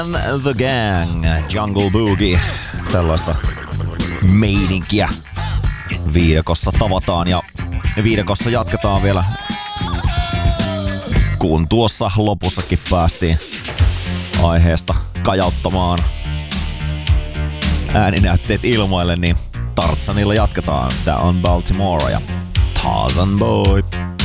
The Gang, Jungle Boogie, tällaista meininkiä viidakossa tavataan ja viidakossa jatketaan vielä, kun tuossa lopussakin päästiin aiheesta kajauttamaan ääninäytteet ilmoille, niin Tarzanilla jatketaan. Tää on Baltimore ja Tarzan Boy.